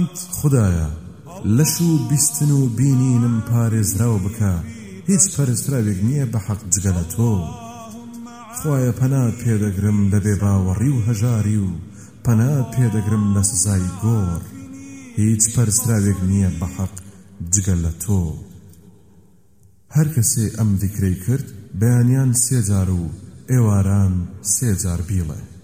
خدایە لەش و بیستن و بینینم پارێزراو بکە هیچ پەرستراوێک نییە بە حەق جگە لە تۆ خوایە پەنات پێدەگرم لە بێباوەڕی و هەژاری و پەنات پێدەگرم لە سزای گۆڕ هیچ پەرستراوێک نییە بە حەق جگە لە تۆ هەر کەسێ ئەم ذیکرەی کرد بەیانیان 3 جار و ئێواران 3 جار بیڵێ